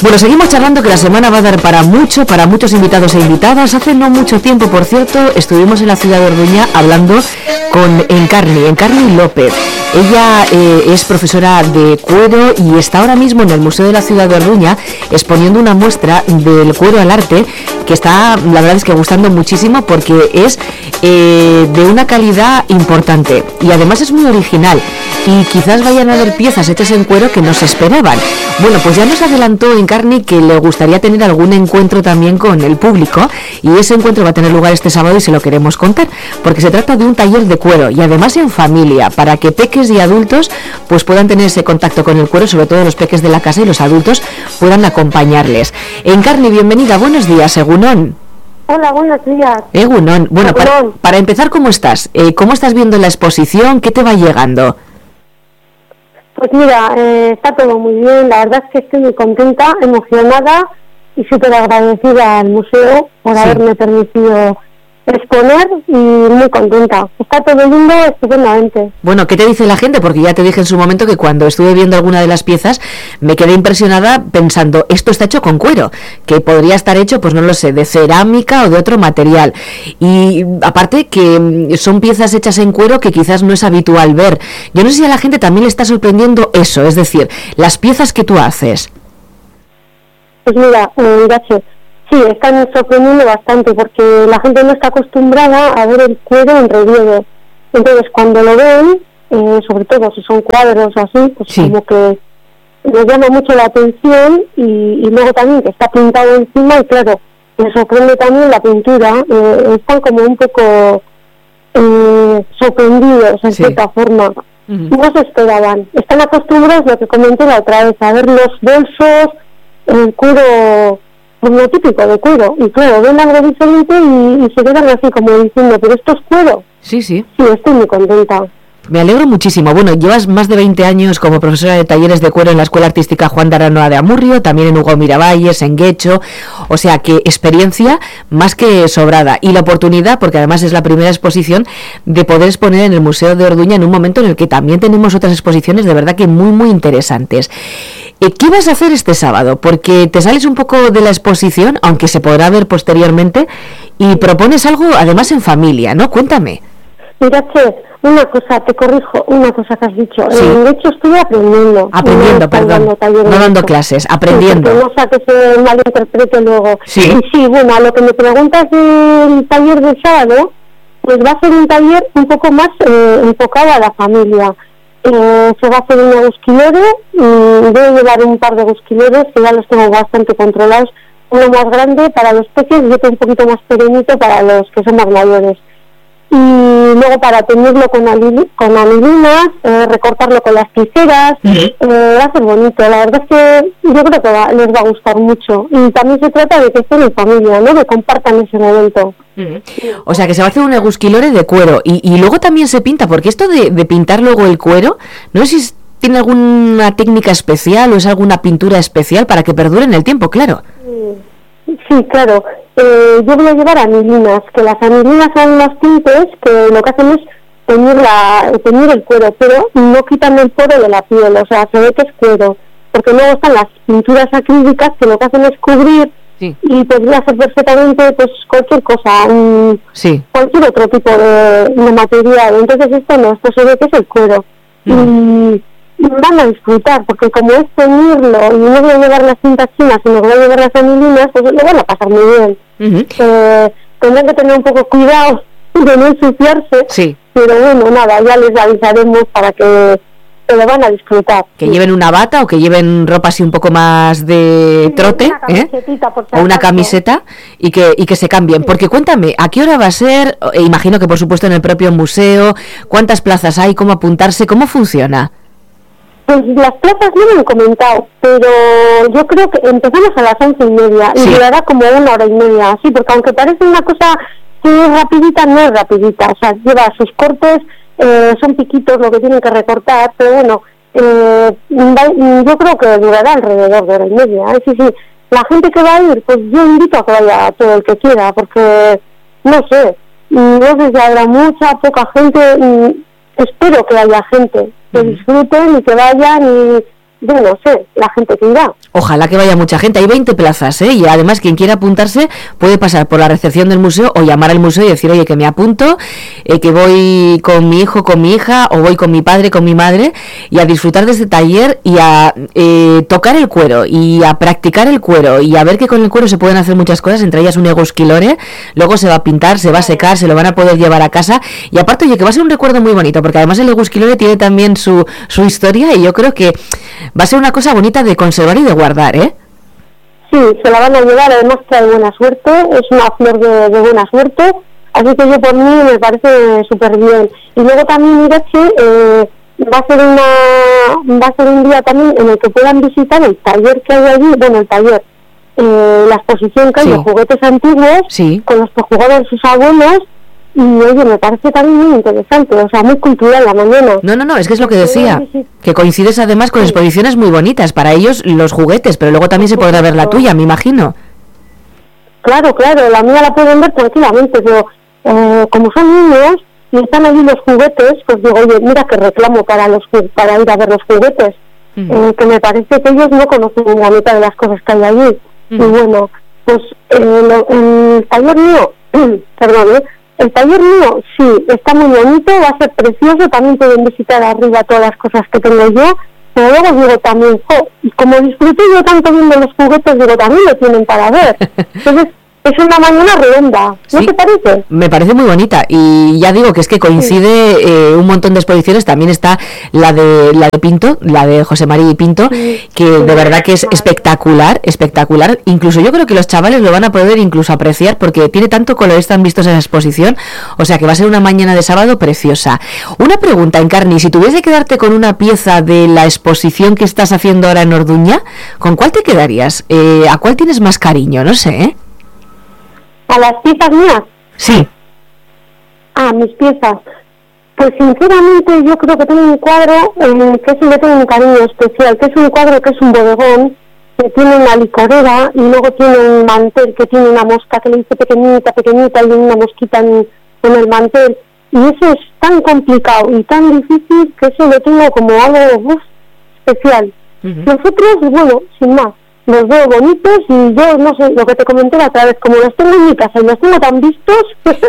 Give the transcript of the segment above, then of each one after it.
Bueno, seguimos charlando, que la semana va a dar para mucho, para muchos invitados e invitadas. Hace no mucho tiempo, por cierto, estuvimos en la ciudad de Orduña hablando con Encarni López. Ella es profesora de cuero y está ahora mismo en el Museo de la Ciudad de Orduña exponiendo una muestra del cuero al arte que está, la verdad es que gustando muchísimo, porque es de una calidad importante y además es muy original, y quizás vayan a haber piezas hechas en cuero que no se esperaban. Bueno, pues ya nos adelantó Encarni que le gustaría tener algún encuentro también con el público, y ese encuentro va a tener lugar este sábado y se lo queremos contar, porque se trata de un taller de cuero y además en familia, para que peques y adultos pues puedan tener ese contacto con el cuero, sobre todo los peques de la casa, y los adultos puedan acompañarles. Encarni, bienvenida, buenos días, Egunon. Hola, buenos días. Egunon, bueno, para empezar, ¿cómo estás? ¿Cómo estás viendo la exposición? ¿Qué te va llegando? Pues mira, está todo muy bien, la verdad es que estoy muy contenta, emocionada y súper agradecida al museo por haberme permitido exponer, y muy contenta. Está todo lindo, estupendamente. Bueno, ¿qué te dice la gente? Porque ya te dije en su momento que cuando estuve viendo alguna de las piezas me quedé impresionada pensando, esto está hecho con cuero, que podría estar hecho, pues no lo sé, de cerámica o de otro material. Y aparte que son piezas hechas en cuero que quizás no es habitual ver. Yo no sé si a la gente también le está sorprendiendo eso, es decir, las piezas que tú haces. Pues mira, gracias. Sí, están sorprendiendo bastante porque la gente no está acostumbrada a ver el cuero en relieve. Entonces, cuando lo ven, sobre todo si son cuadros o así, pues como que les llama mucho la atención, y luego también que está pintado encima, y claro, les sorprende también la pintura. Están como un poco sorprendidos en cierta forma. No se esperaban. Están acostumbrados, lo que comenté la otra vez, a ver los bolsos, el cuero, lo típico de cuero, y claro, ven algo diferente y se quedan así como diciendo, ¿pero esto es cuero? Sí. Sí, estoy muy contenta. Me alegro muchísimo. Bueno, llevas más de 20 años como profesora de talleres de cuero en la Escuela Artística Juan de Aranoa de Amurrio, también en Hugo Miravalles, en Guecho, o sea que experiencia más que sobrada, y la oportunidad, porque además es la primera exposición, de poder exponer en el Museo de Orduña en un momento en el que también tenemos otras exposiciones de verdad que muy interesantes. ¿Qué vas a hacer este sábado? Porque te sales un poco de la exposición, aunque se podrá ver posteriormente, y propones algo además en familia, ¿no? Cuéntame. Mira, Che, una cosa, te corrijo, una cosa que has dicho. Sí. De hecho, estoy aprendiendo. Perdón. No dando clases, aprendiendo. Sí, no sea que se malinterprete luego. Sí. Y sí, bueno, a lo que me preguntas del taller del sábado, pues va a ser un taller un poco más enfocado a la familia. Se va a hacer un agusquilero, y voy a llevar un par de agusquileros que ya los tengo bastante controlados, uno más grande para los pequeños y otro un poquito más pequeñito para los que son más mayores. Y luego para tenerlo con anilinas, recortarlo con las tijeras, va a ser bonito. La verdad es que yo creo que les va a gustar mucho. Y también se trata de que estén en familia, ¿no? Que compartan ese momento. O sea que se va a hacer un agusquilore de cuero, y luego también se pinta, porque esto de pintar luego el cuero, no sé si tiene alguna técnica especial o es alguna pintura especial para que perdure en el tiempo, claro. Sí, claro. Yo voy a llevar anilinas, que las anilinas son los tintes que lo que hacen es teñir el cuero, pero no quitan el poro de la piel, o sea, se ve que es cuero, porque luego están las pinturas acrílicas que lo que hacen es cubrir, y podría ser perfectamente pues cualquier cosa, cualquier otro tipo de material. Entonces esto no, esto se ve que es el cuero. Y van a disfrutar, porque como es teñirlo y no voy a llevar las cintas chinas, sino que voy a llevar las anilinas, pues lo van a pasar muy bien. Tendrán que tener un poco cuidado de no ensuciarse, pero bueno, nada, ya les avisaremos para que se lo van a disfrutar. Que lleven una bata o que lleven ropa así un poco más de trote, o una camiseta, y que se cambien. Porque cuéntame, ¿a qué hora va a ser? Imagino que por supuesto en el propio museo. ¿Cuántas plazas hay? ¿Cómo apuntarse? ¿Cómo funciona? Pues las plazas no me han comentado, pero yo creo que empezamos a las 11:30 y durará como 1 hora y media, así, porque aunque parece una cosa que es rapidita, no es rapidita, o sea, lleva sus cortes, son piquitos lo que tienen que recortar, pero bueno, yo creo que durará alrededor de 1 hora y media. Sí, la gente que va a ir, pues yo invito a que vaya todo el que quiera, porque no sé si habrá mucha, poca gente, espero que haya gente, que disfruten y que vayan yo no sé, la gente que irá. Ojalá que vaya mucha gente, hay 20 plazas, y además quien quiera apuntarse puede pasar por la recepción del museo o llamar al museo y decir, oye, que me apunto, que voy con mi hijo, con mi hija, o voy con mi padre, con mi madre, y a disfrutar de este taller y a tocar el cuero y a practicar el cuero y a ver que con el cuero se pueden hacer muchas cosas, entre ellas un egusquilore, luego se va a pintar, se va a secar, se lo van a poder llevar a casa, y aparte, oye, que va a ser un recuerdo muy bonito, porque además el egusquilore tiene también su historia, y yo creo que va a ser una cosa bonita de conservar y de guardar, ¿eh? Sí, se la van a llevar, además trae buena suerte, es una flor de buena suerte, así que yo por mí me parece súper bien. Y luego también Irache, va a ser un día también en el que puedan visitar el taller que hay allí, bueno, el taller, la exposición que hay de juguetes antiguos, con los que jugaban sus abuelos. Y oye, me parece también muy interesante, o sea, muy cultural la mañana. No, es que es lo que decía, que coincides además con exposiciones muy bonitas, para ellos los juguetes, pero luego también se podrá ver la tuya, me imagino. Claro, la mía la pueden ver tranquilamente, pero como son niños y están allí los juguetes, pues digo, oye, mira que reclamo para ir a ver los juguetes, que me parece que ellos no conocen la mitad de las cosas que hay allí. Y bueno, pues el taller mío, perdón, el taller mío, sí, está muy bonito, va a ser precioso, también pueden visitar arriba todas las cosas que tengo yo, pero luego digo también, como disfruté yo tanto viendo los juguetes, digo, también lo tienen para ver. Entonces, es una mañana redonda, ¿no te parece? Me parece muy bonita, y ya digo que es que coincide un montón de exposiciones. También está la de Pinto, la de José María Pinto, que de verdad que es espectacular, incluso yo creo que los chavales lo van a poder incluso apreciar, porque tiene tanto colores tan vistos en la exposición, o sea que va a ser una mañana de sábado preciosa. Una pregunta, Encarni, si tuviese que quedarte con una pieza de la exposición que estás haciendo ahora en Orduña, ¿con cuál te quedarías? ¿A cuál tienes más cariño? No sé, ¿eh? ¿A las piezas mías? Sí. Mis piezas. Pues sinceramente yo creo que tengo un cuadro que es el que tengo un cariño especial, que es un cuadro que es un bodegón, que tiene una licorera y luego tiene un mantel que tiene una mosca que le dice pequeñita y una mosquita en el mantel. Y eso es tan complicado y tan difícil que eso lo tengo como algo especial. Nosotros, bueno, sin más, los veo bonitos y yo, no sé, lo que te comenté la otra vez, como los tengo en mi casa y los tengo tan vistos,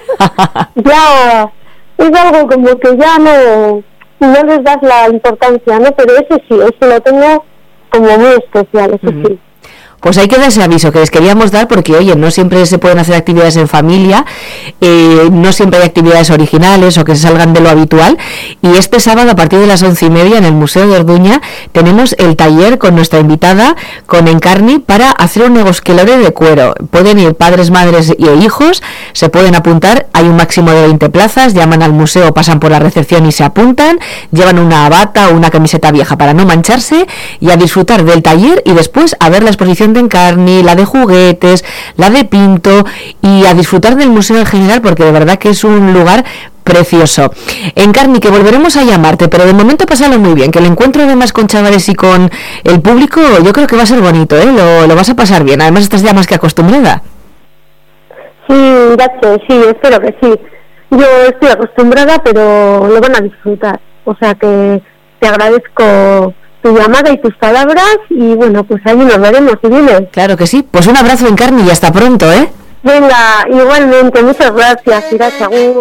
ya es algo como que ya no les das la importancia, ¿no? Pero ese sí, ese lo tengo como muy especial, ese sí. Pues ahí queda ese aviso que les queríamos dar, porque oye, no siempre se pueden hacer actividades en familia, no siempre hay actividades originales o que se salgan de lo habitual, y este sábado a partir de las 11:30 en el Museo de Orduña tenemos el taller con nuestra invitada, con Encarni, para hacer un egusquilore de cuero. Pueden ir padres, madres y hijos, se pueden apuntar, hay un máximo de 20 plazas, llaman al museo, pasan por la recepción y se apuntan, llevan una bata o una camiseta vieja para no mancharse, y a disfrutar del taller y después a ver la exposición de Encarni, la de juguetes, la de Pinto, y a disfrutar del museo en general, porque de verdad que es un lugar precioso. Encarni, que volveremos a llamarte, pero de momento pásalo muy bien, que el encuentro además con chavales y con el público yo creo que va a ser bonito, lo vas a pasar bien, además estás ya más que acostumbrada. Sí, espero que sí. Yo estoy acostumbrada, pero lo van a disfrutar, o sea que te agradezco tu llamada y tus palabras, y bueno, pues ahí nos veremos si vienes. Claro que sí, pues un abrazo, Encarni, y hasta pronto, ¿eh? Venga, igualmente, muchas gracias, Irache, agur.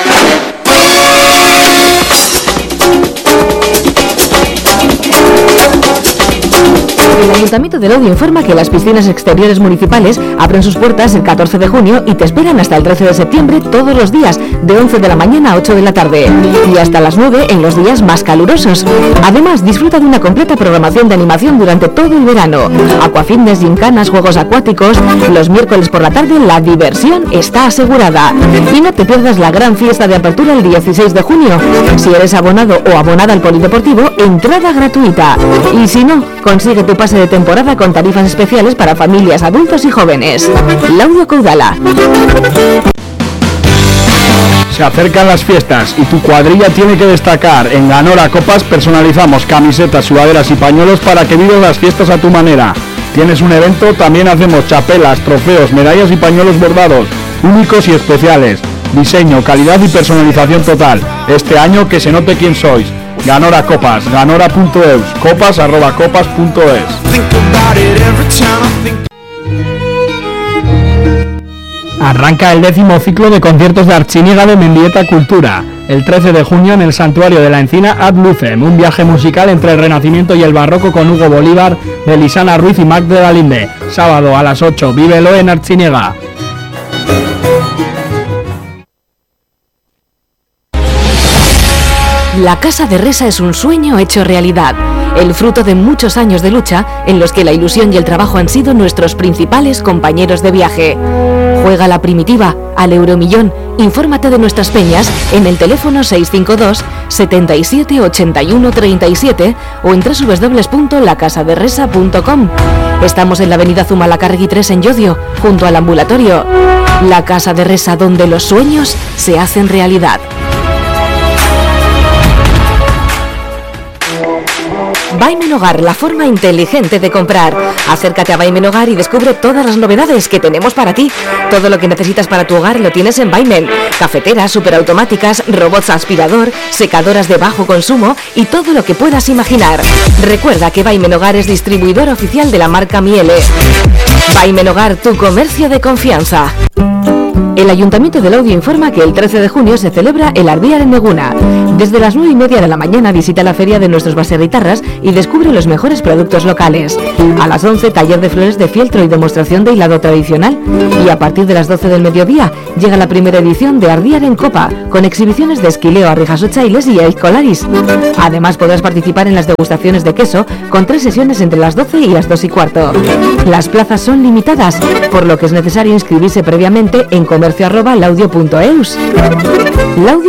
El Ayuntamiento de Laudio informa que las piscinas exteriores municipales abren sus puertas el 14 de junio y te esperan hasta el 13 de septiembre todos los días, de 11 de la mañana a 8 de la tarde y hasta las 9 en los días más calurosos. Además, disfruta de una completa programación de animación durante todo el verano. Aquafitness, gincanas, juegos acuáticos. Los miércoles por la tarde la diversión está asegurada. Y no te pierdas la gran fiesta de apertura el 16 de junio. Si eres abonado o abonada al polideportivo, entrada gratuita. Y si no, consigue tu pase de temporada con tarifas especiales para familias, adultos y jóvenes. Laudio Caudala. Se acercan las fiestas y tu cuadrilla tiene que destacar. En Ganora Copas personalizamos camisetas, sudaderas y pañuelos para que vivas las fiestas a tu manera. ¿Tienes un evento? También hacemos chapelas, trofeos, medallas y pañuelos bordados, únicos y especiales. Diseño, calidad y personalización total. Este año que se note quién sois. Ganora Copas, ganora.eus, copas@copas.es. Arranca el 10º ciclo de conciertos de Artziniega de Mendieta Cultura. El 13 de junio en el Santuario de la Encina Ad Lucem, un viaje musical entre el Renacimiento y el Barroco con Hugo Bolívar, Belisana Ruiz y Magda Linde. Sábado a las 8, vívelo en Artziniega. La Casa de Resa es un sueño hecho realidad, el fruto de muchos años de lucha en los que la ilusión y el trabajo han sido nuestros principales compañeros de viaje. Juega la primitiva, al Euromillón. Infórmate de nuestras peñas en el teléfono 652 77 81 37 o en www.lacasaderresa.com. Estamos en la avenida Zumalacárregui 3 en Llodio, junto al ambulatorio. La Casa de Resa, donde los sueños se hacen realidad. Vaimen Hogar, la forma inteligente de comprar. Acércate a Vaimen Hogar y descubre todas las novedades que tenemos para ti. Todo lo que necesitas para tu hogar lo tienes en Vaimen. Cafeteras, superautomáticas, robots aspirador, secadoras de bajo consumo y todo lo que puedas imaginar. Recuerda que Vaimen Hogar es distribuidor oficial de la marca Miele. Vaimen Hogar, tu comercio de confianza. El Ayuntamiento de Laudio informa que el 13 de junio se celebra el Ardiar en Neguna. Desde las 9:30 de la mañana visita la feria de nuestros baserritarras y descubre los mejores productos locales. A las 11, taller de flores de fieltro y demostración de hilado tradicional. Y a partir de las 12 del mediodía llega la primera edición de Ardiar en Copa, con exhibiciones de esquileo, arrijasochailes y aizcolaris. Además podrás participar en las degustaciones de queso con 3 sesiones entre las 12 y las 2:15. Las plazas son limitadas, por lo que es necesario inscribirse previamente en comercio@laudio.eus. Laudio